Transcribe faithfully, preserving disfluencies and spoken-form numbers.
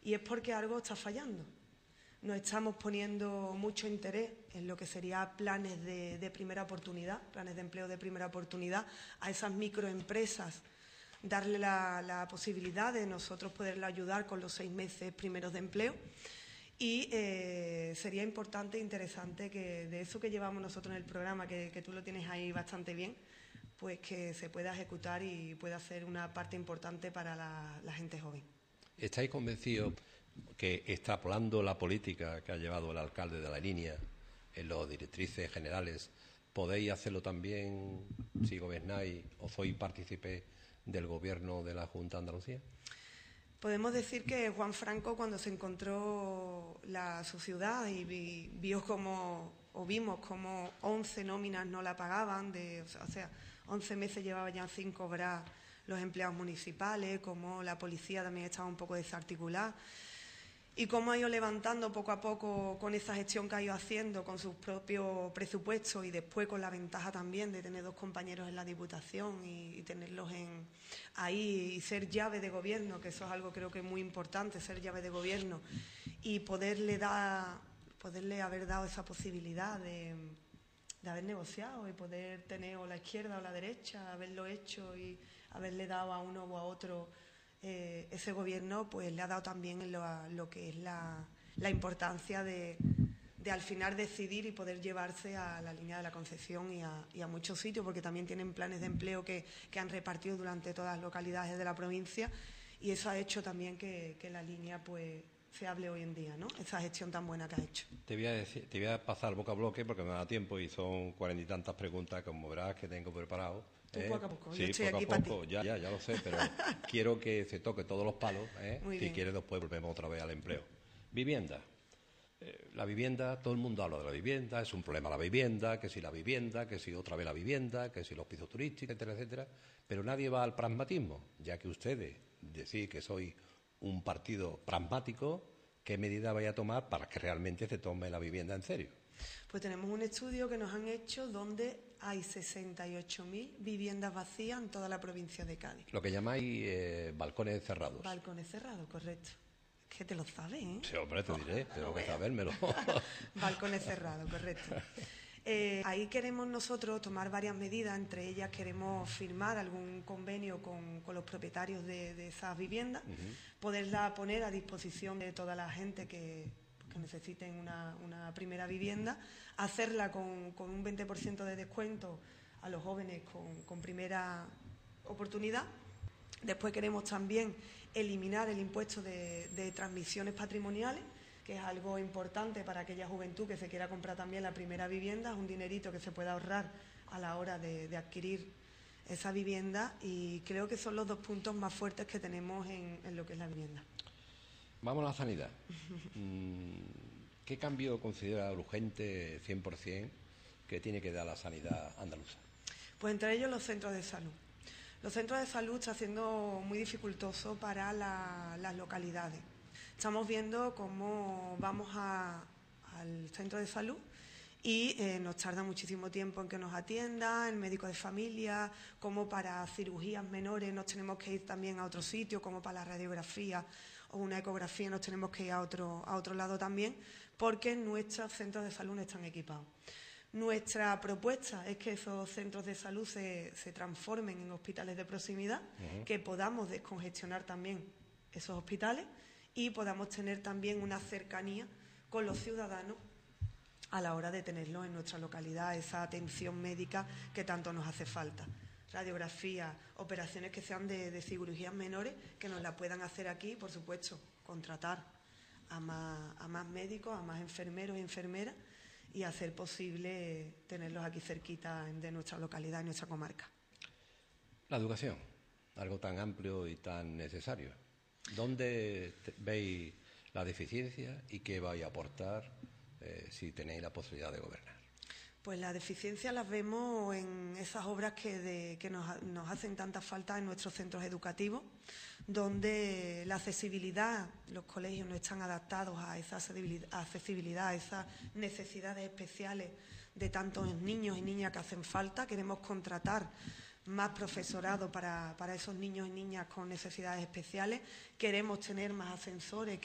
y es porque algo está fallando. No estamos poniendo mucho interés en lo que serían planes de, de primera oportunidad, planes de empleo de primera oportunidad a esas microempresas, darle la, la posibilidad de nosotros poderle ayudar con los seis meses primeros de empleo. Y eh, sería importante e interesante que de eso que llevamos nosotros en el programa, que, que tú lo tienes ahí bastante bien, pues que se pueda ejecutar y pueda ser una parte importante para la, la gente joven. ¿Estáis convencidos que, extrapolando la política que ha llevado el alcalde de La Línea en las directrices generales, podéis hacerlo también si gobernáis o sois partícipe del gobierno de la Junta de Andalucía? Podemos decir que Juan Franco, cuando se encontró la, su ciudad y vi, vio como, o vimos como once nóminas no la pagaban, de, o sea, once meses llevaban ya sin cobrar los empleados municipales, como la policía también estaba un poco desarticulada, y cómo ha ido levantando poco a poco con esa gestión que ha ido haciendo con sus propios presupuestos y después con la ventaja también de tener dos compañeros en la Diputación y, y tenerlos en, ahí y ser llave de gobierno, que eso es algo creo que es muy importante, ser llave de gobierno y poderle dar, poderle haber dado esa posibilidad de, de haber negociado y poder tener o la izquierda o la derecha, haberlo hecho y haberle dado a uno o a otro. Eh, ese gobierno pues le ha dado también lo, a, lo que es la, la importancia de, de al final decidir y poder llevarse a la línea de la Concepción y a, y a muchos sitios, porque también tienen planes de empleo que, que han repartido durante todas las localidades de la provincia, y eso ha hecho también que, que la línea pues se hable hoy en día, ¿no? Esa gestión tan buena que ha hecho. Te voy a decir, te voy a pasar boca a bloque porque me da tiempo y son cuarenta y tantas preguntas, como verás, que tengo preparado. Tú ¿eh? poco a poco, sí, yo estoy poco aquí a para poco, ti. Ya, ya, ya lo sé, pero quiero que se toque todos los palos. ¿eh? Muy si bien. quieres, después volvemos otra vez al empleo. Vivienda. Eh, la vivienda, todo el mundo habla de la vivienda, es un problema la vivienda, que si la vivienda, que si otra vez la vivienda, que si los pisos turísticos, etcétera, etcétera, pero nadie va al pragmatismo, ya que ustedes decís que soy un partido pragmático. ¿Qué medida vaya a tomar para que realmente se tome la vivienda en serio? Pues tenemos un estudio que nos han hecho donde hay sesenta y ocho mil viviendas vacías en toda la provincia de Cádiz. Lo que llamáis eh, balcones cerrados. Balcones cerrados, correcto. Es que te lo sabes, ¿eh? Sí, hombre, te diré, Oh, tengo no que veas. sabérmelo. Balcones cerrados, correcto. Eh, ahí queremos nosotros tomar varias medidas, entre ellas queremos firmar algún convenio con, con los propietarios de, de esas viviendas, uh-huh. poderla poner a disposición de toda la gente que, que necesiten una, una primera vivienda, hacerla con, con un veinte por ciento de descuento a los jóvenes con, con primera oportunidad. Después queremos también eliminar el impuesto de, de transmisiones patrimoniales, que es algo importante para aquella juventud que se quiera comprar también la primera vivienda, es un dinerito que se puede ahorrar a la hora de, de adquirir esa vivienda, y creo que son los dos puntos más fuertes que tenemos en, en lo que es la vivienda. Vamos a la sanidad. ¿Qué cambio considera urgente cien por ciento que tiene que dar la sanidad andaluza? Pues entre ellos los centros de salud. Los centros de salud está siendo muy dificultoso para la, las localidades. Estamos viendo cómo vamos a, al centro de salud y eh, nos tarda muchísimo tiempo en que nos atienda el médico de familia, como para cirugías menores nos tenemos que ir también a otro sitio, como para la radiografía o una ecografía nos tenemos que ir a otro, a otro lado también, porque nuestros centros de salud no están equipados. Nuestra propuesta es que esos centros de salud se, se transformen en hospitales de proximidad, uh-huh. que podamos descongestionar también esos hospitales y podamos tener también una cercanía con los ciudadanos a la hora de tenerlos en nuestra localidad, esa atención médica que tanto nos hace falta. Radiografía, operaciones que sean de, de cirugías menores, que nos la puedan hacer aquí, por supuesto, contratar a más, a más médicos, a más enfermeros y enfermeras, y hacer posible tenerlos aquí cerquita de nuestra localidad y nuestra comarca. La educación, algo tan amplio y tan necesario. ¿Dónde veis la deficiencia y qué vais a aportar eh, si tenéis la posibilidad de gobernar? Pues las deficiencias las vemos en esas obras que, de, que nos, nos hacen tanta falta en nuestros centros educativos, donde la accesibilidad, los colegios no están adaptados a esa accesibilidad, a esas necesidades especiales de tantos niños y niñas que hacen falta. Queremos contratar más profesorado para, para esos niños y niñas con necesidades especiales. Queremos tener más ascensores